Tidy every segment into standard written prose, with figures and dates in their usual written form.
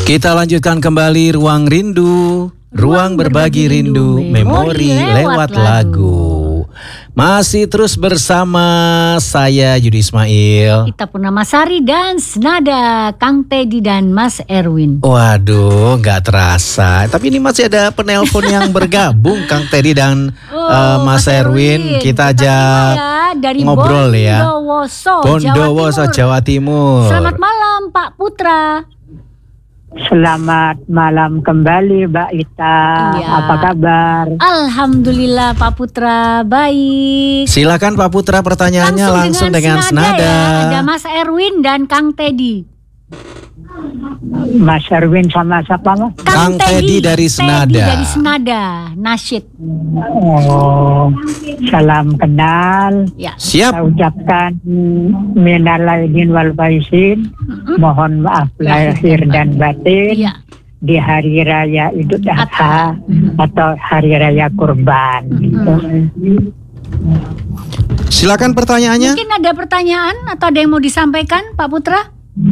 Kita lanjutkan kembali Ruang Rindu, Ruang Berbagi Rindu, Memori lewat lagu. Masih terus bersama saya Yudi Ismail, Ita Purnamasari dan Senada Kang Teddy dan Mas Erwin. Waduh, nggak terasa. Tapi ini masih ada penelpon yang bergabung, Kang Teddy dan Mas Erwin. Kita ajak dari ngobrol ya. Bondowoso, Jawa Timur. Selamat malam Pak Putra. Selamat malam kembali Mbak Ita. Iya. Apa kabar? Alhamdulillah Pak Putra, baik. Silakan Pak Putra, pertanyaannya langsung dengan Senada. Ya. Ada Mas Erwin dan Kang Teddy. Mas Erwin sama siapa Mas? Kang Teddy dari Senada. Teddy dari Senada, nasyid. Oh, salam kenal. Ya. Siap. Saya ucapkan minal aidin wal faizin. Mohon maaf lahir dan batin. Iya. Di hari raya Idul Adha atau hari raya Kurban. Silakan pertanyaannya. Mungkin ada pertanyaan atau ada yang mau disampaikan Pak Putra?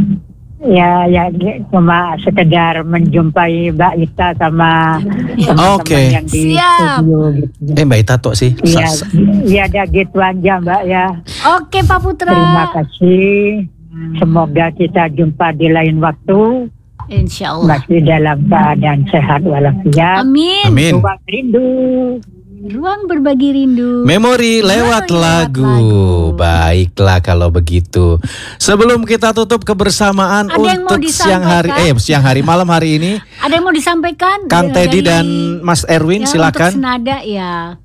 Ya cuma sekedar menjumpai Mbak Ita sama teman-teman Oke. yang di Siap. studio gitu. Mbak Ita tok sih. Iya ada gitu aja Mbak ya. Oke Pak Putra. Terima kasih. Semoga kita jumpa di lain waktu. Insya Allah. Masih dalam keadaan sehat walafiat. Amin. Amin. Ruang rindu. Ruang berbagi rindu. Memori lewat lagu. Baiklah kalau begitu. Sebelum kita tutup kebersamaan Ada yang mau untuk siang hari malam hari ini, Ada yang mau disampaikan? Kang Teddy dan Mas Erwin ya, silakan. Untuk Senada ya.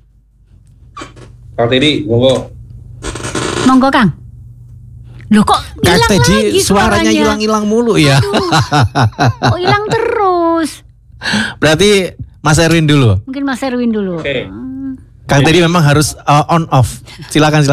Kang Teddy, monggo. Monggo Kang. Loh kok Kang hilang Teddy lagi suaranya hilang-hilang mulu ya. Kok hilang terus? Berarti Mas Erwin dulu. Mungkin Mas Erwin dulu. Oke. Kang Teddy memang harus on off. Silakan.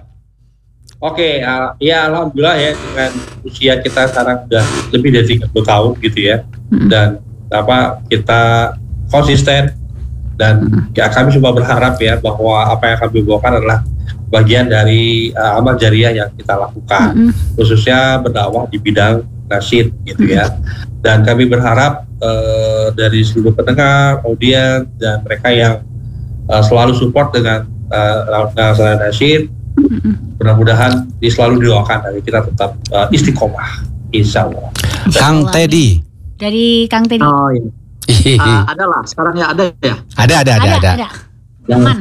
Oke, ya alhamdulillah ya dengan usia kita sekarang sudah lebih dari 30 tahun gitu ya. Dan kita konsisten dan ya kami cuma berharap ya bahwa apa yang kami bawakan adalah bagian dari amal jariah yang kita lakukan, khususnya berdakwah di bidang nasyid gitu ya. Dan kami berharap dari seluruh pendengar, audiens dan mereka yang selalu support dengan nasyid, mudah-mudahan selalu didoakan dari kita tetap istiqomah, insya Allah. Kang Teddy. Dari Kang Teddy. Oh iya. Ada lah, sekarang ya ada ya. Ada. Aman.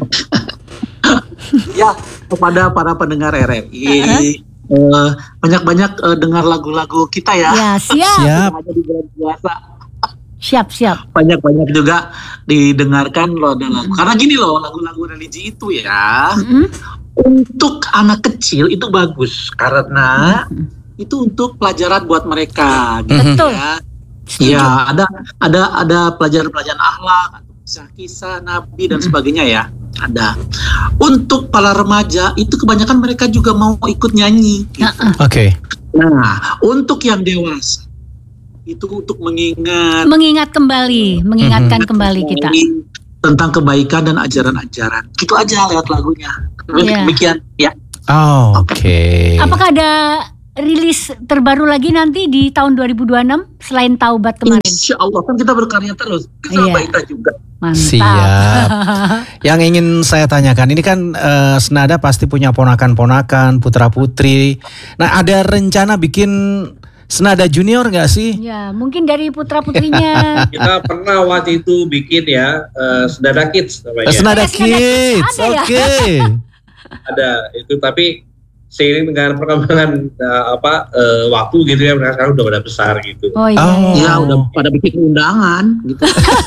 Ya, kepada para pendengar RRI, banyak-banyak dengar lagu-lagu kita ya. Ya, siap. Hanya di bulan puasa. Siap. Banyak-banyak juga didengarkan loh ada lagu. Karena gini loh, lagu-lagu religi itu ya, untuk anak kecil itu bagus karena itu untuk pelajaran buat mereka. Gitu. Betul. Ya. Setuju. Ya, ada pelajaran-pelajaran akhlak, kisah-kisah Nabi dan sebagainya ya. Ada. Untuk para remaja itu kebanyakan mereka juga mau ikut nyanyi. Gitu. Oke. Nah, untuk yang dewasa itu untuk Mengingatkan kembali kita. tentang kebaikan dan ajaran-ajaran. Gitu aja lewat lagunya. Iya. Demikian ya. Oke. Apakah ada rilis terbaru lagi nanti di tahun 2026 selain Taubat kemarin? Insya Allah kan kita berkarya terus. Kita Iya. kita juga. Mantap. Siap. Yang ingin saya tanyakan, ini kan Senada pasti punya ponakan-ponakan, putra-putri. Nah, ada rencana bikin Senada Junior nggak sih? Ya, mungkin dari putra-putrinya. Kita pernah waktu itu bikin ya Senada Kids namanya. Senada Senada Kids, Kids. ada ya? Oke. Ada itu, tapi seiring dengan perkembangan waktu gitu ya, mereka sekarang udah pada besar gitu. Oh iya. Oh. Ya udah pada bikin undangan gitu.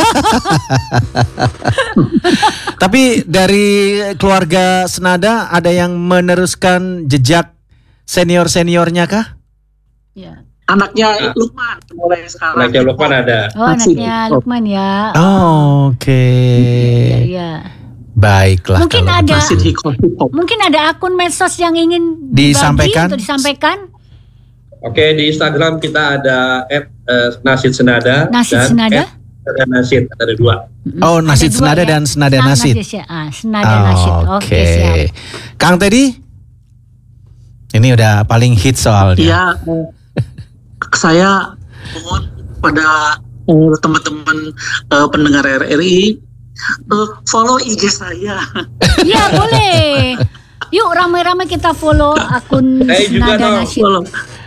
Tapi dari keluarga Senada ada yang meneruskan jejak senior-seniornya kah? Ya. Anaknya Lukman mulai sekarang. Anaknya Lukman ada. Oh, anaknya Lukman ya. Oke. Iya. Baiklah. Mungkin kalau ada Nasid hip-hop. mungkin ada akun medsos yang ingin Disampaikan? disampaikan. Oke, di Instagram kita ada @nasid senada Nasid dan Senada? @nasid, ada 2. Oh, Nasid Ada dua Senada ya? dan Senada Nasid. Senada Nasid. Oke, siap. Kang Teddy? Ini udah paling hit soalnya. Iya, saya mohon pada teman-teman pendengar RRI, follow IG saya. Iya boleh. Yuk ramai-ramai kita follow akun juga Senada Nasyid.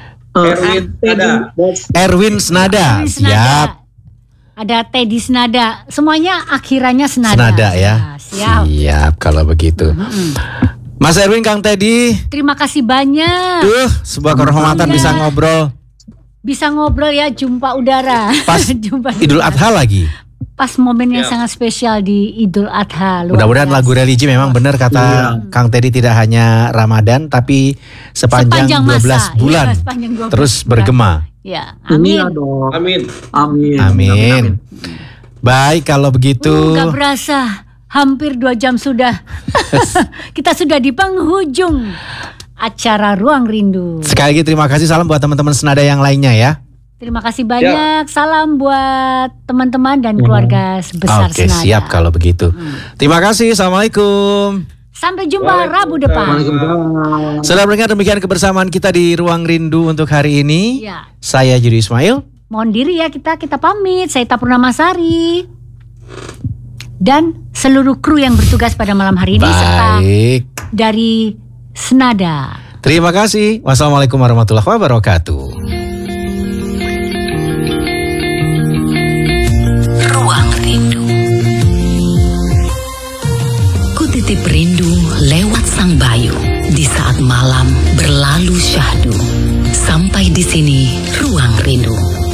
Erwin Senada. Siap. Ada Teddy Senada. Semuanya akhirannya Senada. Senada ya. Siap. Siap kalau begitu. Mas Erwin, Kang Teddy. Terima kasih banyak. Sebuah kehormatan bisa ngobrol. Bisa ngobrol ya, jumpa udara. Pas Jumpa Idul Adha lagi. Pas momen yang sangat spesial di Idul Adha. Mudah-mudahan lagu religi memang benar kata Kang Teddy, tidak hanya Ramadan tapi sepanjang 12 bulan. Iya, sepanjang 12 terus bergema. Ya, amin. Amin. Baik kalau begitu. Gak berasa, hampir 2 jam sudah. Kita sudah di penghujung acara Ruang Rindu. Sekali lagi terima kasih, salam buat teman-teman Senada yang lainnya ya. Terima kasih banyak. Salam buat teman-teman dan keluarga sebesar Oke, Senada. siap kalau begitu. Terima kasih. Assalamualaikum. Sampai jumpa Rabu depan. Sudah mendengar demikian kebersamaan kita di Ruang Rindu untuk hari ini. Ya. Saya Yudi Ismail. Mohon diri ya, kita pamit. Saya Purnamasari. Dan seluruh kru yang bertugas pada malam hari ini serta dari Senada. Terima kasih. Wassalamualaikum warahmatullahi wabarakatuh. Ruang Rindu. Kutitip rindu lewat sang bayu di saat malam berlalu syahdu. Sampai di sini Ruang Rindu.